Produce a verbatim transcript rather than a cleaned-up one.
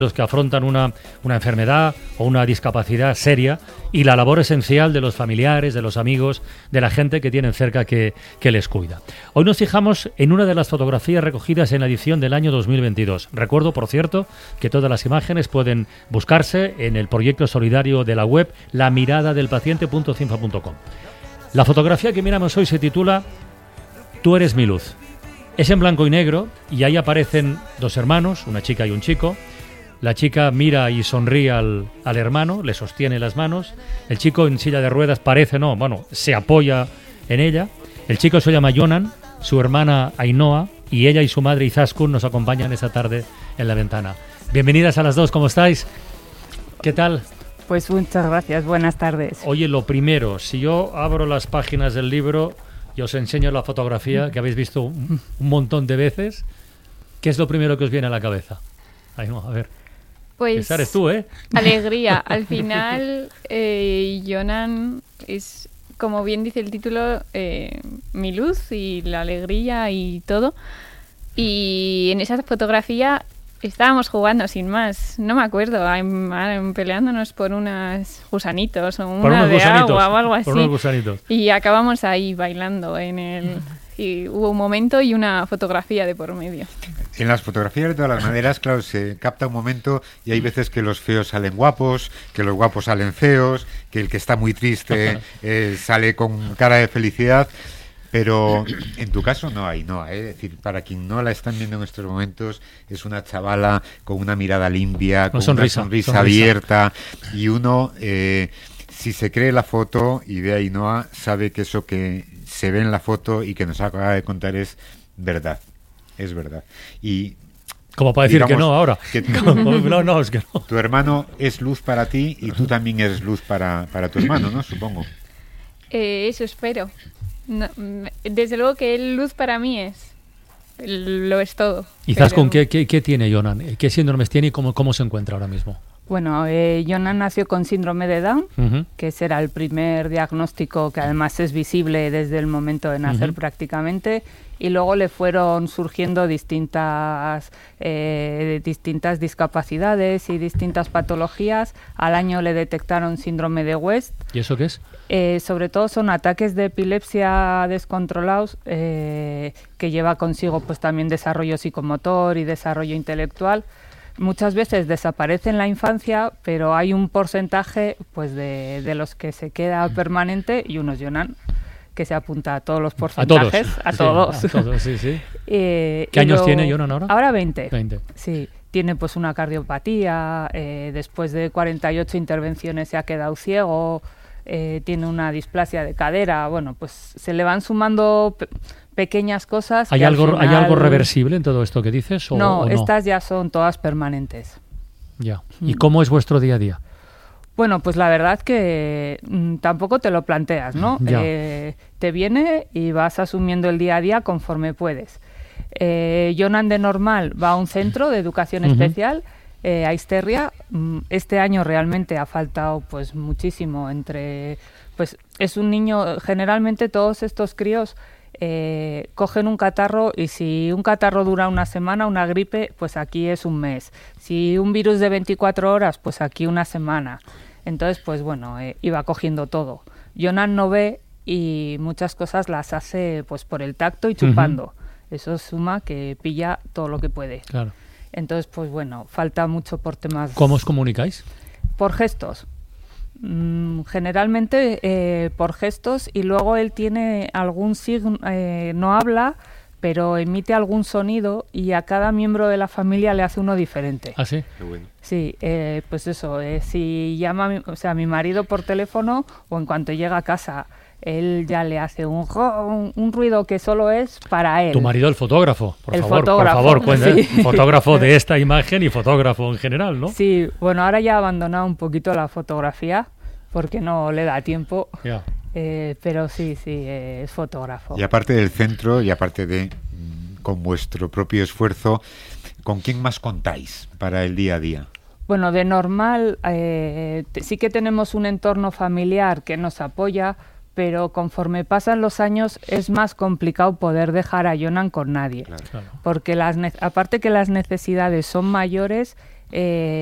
los que afrontan una, una enfermedad o una discapacidad seria, y la labor esencial de los familiares, de los amigos, de la gente que tienen cerca que, que les cuida. Hoy nos fijamos en una de las fotografías recogidas en la edición del año dos mil veintidós. Recuerdo, por cierto, que todas las imágenes pueden buscarse en el proyecto solidario de la web la mirada del paciente punto cinfa punto com. La fotografía que miramos hoy se titula Tú eres mi luz. Es en blanco y negro y ahí aparecen dos hermanos, una chica y un chico. La chica mira y sonríe al, al hermano, le sostiene las manos. El chico en silla de ruedas parece, no, bueno, se apoya en ella. El chico se llama Jonan, su hermana Ainhoa, y ella y su madre Izaskun nos acompañan esta tarde en la ventana. Bienvenidas a las dos, ¿cómo estáis? ¿Qué tal? Pues muchas gracias, buenas tardes. Oye, lo primero, si yo abro las páginas del libro y os enseño la fotografía que habéis visto un, un montón de veces, ¿qué es lo primero que os viene a la cabeza? Ainhoa, a ver. Pues Esa eres tú, ¿eh? Alegría. Al final, eh, Jonan es, como bien dice el título, eh, mi luz y la alegría y todo. Y en esa fotografía estábamos jugando sin más. No me acuerdo, I'm, I'm peleándonos por unos gusanitos o una por unos de gusanitos, agua o algo así. Por unos gusanitos. Y acabamos ahí bailando en el... Y hubo un momento y una fotografía de por medio. En las fotografías, de todas las maneras, claro, se capta un momento y hay veces que los feos salen guapos, que los guapos salen feos, que el que está muy triste eh, sale con cara de felicidad. Pero en tu caso no hay, no, ¿eh? Es decir, para quien no la están viendo en estos momentos, es una chavala con una mirada limpia, con una sonrisa, una sonrisa, sonrisa abierta, y uno, eh, si se cree la foto y ve a Ainhoa, sabe que eso que se ve en la foto y que nos acaba de contar es verdad, es verdad. Y como para decir digamos, que no ahora. Que no, no, es que no. Tu hermano es luz para ti y tú también eres luz para, para tu hermano, ¿no? Supongo. Eh, eso espero. No, desde luego que el luz para mí es. Lo es todo. ¿Y Izaskun, pero... ¿qué, qué, qué tiene Jonan? ¿Qué síndromes tiene y cómo, cómo se encuentra ahora mismo? Bueno, eh, Jonan nació con síndrome de Down, uh-huh. que ese era el primer diagnóstico que además es visible desde el momento de nacer uh-huh. prácticamente, y luego le fueron surgiendo distintas, eh, distintas discapacidades y distintas patologías. Al año le detectaron síndrome de West. ¿Y eso qué es? Eh, sobre todo son ataques de epilepsia descontrolados eh, que lleva consigo pues también desarrollo psicomotor y desarrollo intelectual. Muchas veces desaparece en la infancia, pero hay un porcentaje pues de, de los que se queda permanente, y unos Jonan que se apunta a todos los porcentajes, a todos, a todos. Sí, a todos sí, sí. eh, ¿Qué años lo, tiene Jonan ahora? Ahora veinte. veinte. Sí, tiene pues una cardiopatía, eh, después de cuarenta y ocho intervenciones se ha quedado ciego, eh, tiene una displasia de cadera, bueno, pues se le van sumando pe- pequeñas cosas. ¿Hay algo, final... ¿Hay algo reversible en todo esto que dices? O, no, o no, estas ya son todas permanentes. Ya. ¿Y cómo es vuestro día a día? Bueno, pues la verdad que mm, tampoco te lo planteas, ¿no? Eh, te viene y vas asumiendo el día a día conforme puedes. Eh, Jonan de normal va a un centro de educación uh-huh. especial, eh, a Isterria. Este año realmente ha faltado pues muchísimo entre... Pues es un niño, generalmente todos estos críos eh, cogen un catarro, y si un catarro dura una semana, una gripe, pues aquí es un mes. Si un virus de veinticuatro horas, pues aquí una semana. Entonces, pues bueno, eh, iba cogiendo todo. Jonan no ve y muchas cosas las hace pues por el tacto y chupando. Uh-huh. Eso suma que pilla todo lo que puede. Claro. Entonces, pues bueno, falta mucho por temas... ¿Cómo os comunicáis? Por gestos. Mm, generalmente eh, por gestos, y luego él tiene algún signo, eh, no habla, pero emite algún sonido, y a cada miembro de la familia le hace uno diferente. ¿Ah, sí? Qué bueno. Sí, eh, pues eso, eh, si llama a mi, o sea, a mi marido por teléfono, o en cuanto llega a casa, él ya le hace un, un, un ruido que solo es para él. Tu marido, el fotógrafo, por el favor, fotógrafo, por favor, cuenta, sí. Fotógrafo de esta imagen y fotógrafo en general, ¿no? Sí, bueno, ahora ya ha abandonado un poquito la fotografía porque no le da tiempo, yeah. eh, pero sí, sí, eh, es fotógrafo. Y aparte del centro, y aparte de mm, con vuestro propio esfuerzo, ¿con quién más contáis para el día a día? Bueno, de normal eh, t- sí que tenemos un entorno familiar que nos apoya, pero conforme pasan los años es más complicado poder dejar a Jonan con nadie. Claro. Claro. Porque las ne- aparte que las necesidades son mayores, Eh,